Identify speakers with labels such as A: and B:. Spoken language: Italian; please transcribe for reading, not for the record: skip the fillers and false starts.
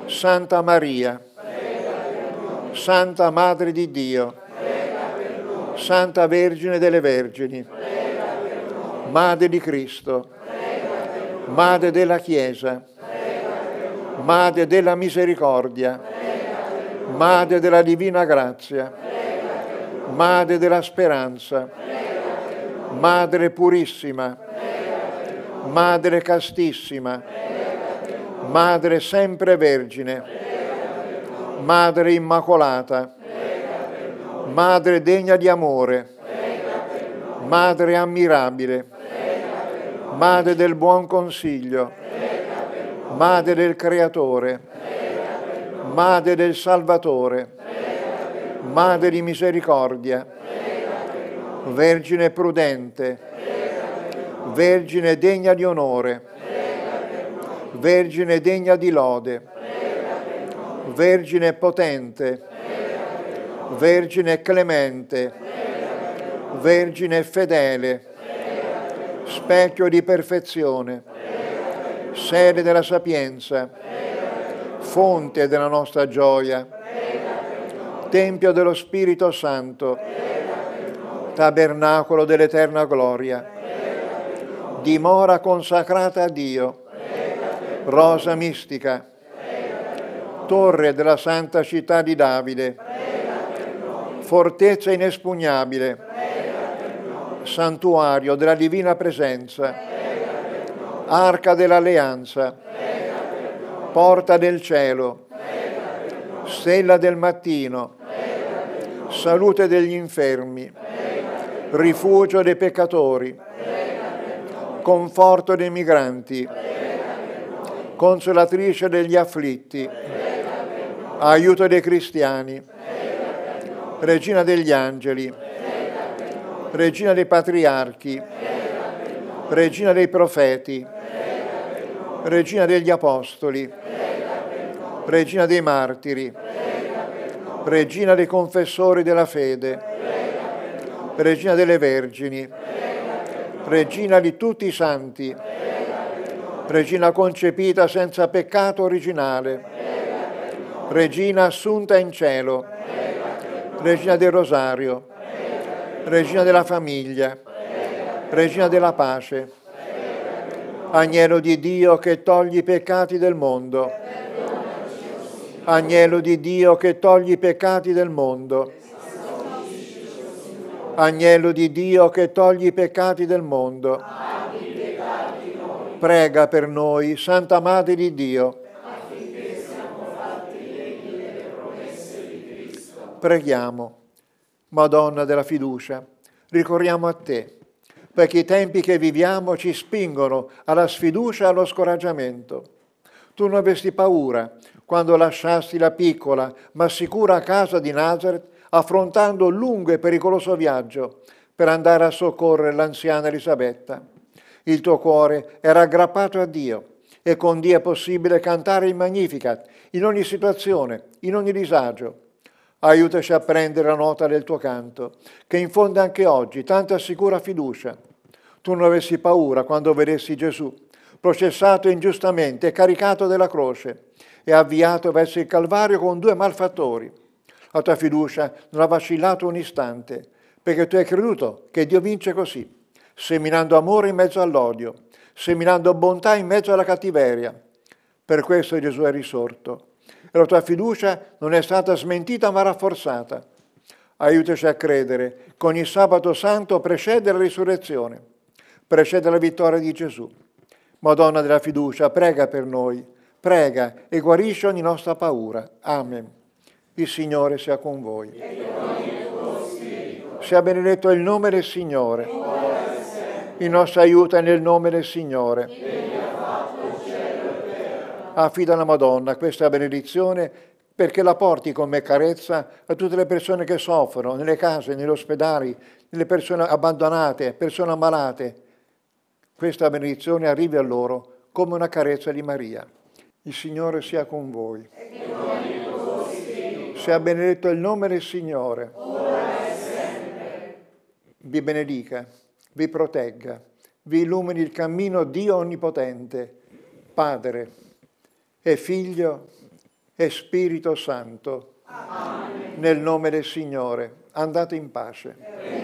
A: Santa Maria, Santa Madre di Dio, Santa Vergine delle Vergini, Madre di Cristo, Madre della Chiesa, Madre della Misericordia, Madre della Divina Grazia, Madre della Speranza, Madre Purissima, Madre Castissima, Madre Sempre Vergine, Madre Immacolata, Madre degna di amore, Madre ammirabile, Madre del buon consiglio, Madre del Creatore, Madre del Salvatore, Madre di misericordia, Vergine prudente, Vergine degna di onore, Vergine degna di lode, Vergine potente, Vergine clemente, Vergine fedele, specchio di perfezione, sede della sapienza, fonte della nostra gioia, tempio dello Spirito Santo, tabernacolo dell'eterna gloria, dimora consacrata a Dio, rosa mistica, torre della santa città di Davide, fortezza inespugnabile, santuario della divina presenza, arca dell'alleanza, porta del cielo, stella del mattino, salute degli infermi, rifugio dei peccatori, conforto dei migranti, consolatrice degli afflitti, aiuto dei cristiani, regina degli angeli, regina dei patriarchi, regina dei profeti, regina degli apostoli, regina dei martiri, regina dei confessori della fede, regina delle vergini, regina di tutti i santi, regina concepita senza peccato originale, regina assunta in cielo, regina del rosario, regina della famiglia, regina della pace, agnello di Dio che togli i peccati del mondo, agnello di Dio che togli i peccati del mondo, agnello di Dio che togli i peccati del mondo, prega per noi, Santa Madre di Dio. Preghiamo. Madonna della fiducia, ricorriamo a te, perché i tempi che viviamo ci spingono alla sfiducia e allo scoraggiamento. Tu non avesti paura quando lasciasti la piccola ma sicura casa di Nazareth, affrontando un lungo e pericoloso viaggio per andare a soccorrere l'anziana Elisabetta. Il tuo cuore era aggrappato a Dio e con Dio è possibile cantare il Magnificat in ogni situazione, in ogni disagio. Aiutaci a prendere la nota del tuo canto, che infonde anche oggi tanta sicura fiducia. Tu non avessi paura quando vedessi Gesù, processato ingiustamente e caricato della croce e avviato verso il Calvario con 2 malfattori. La tua fiducia non ha vacillato un istante, perché tu hai creduto che Dio vince così, seminando amore in mezzo all'odio, seminando bontà in mezzo alla cattiveria. Per questo Gesù è risorto. E la tua fiducia non è stata smentita ma rafforzata. Aiutaci a credere che ogni sabato santo precede la risurrezione, precede la vittoria di Gesù. Madonna della fiducia, prega per noi, prega e guarisci ogni nostra paura. Amen. Il Signore sia con voi. Sia benedetto il nome del Signore. Il nostro aiuto è nel nome del Signore. Affida alla Madonna questa benedizione perché la porti come carezza a tutte le persone che soffrono, nelle case, negli ospedali, nelle persone abbandonate, persone ammalate. Questa benedizione arrivi a loro come una carezza di Maria. Il Signore sia con voi. Sia benedetto il nome del Signore. Vi benedica, vi protegga, vi illumini il cammino Dio Onnipotente, Padre e Figlio e Spirito Santo. Amen. Nel nome del Signore, andate in pace.